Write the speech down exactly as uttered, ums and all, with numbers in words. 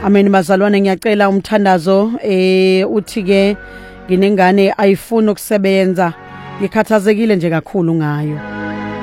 Amen bazalwane, ngiyacela umthandazo eh uthi ke nginengane ayifuni ukusebenza, ngikhathazekile nje kakhulu ngayo.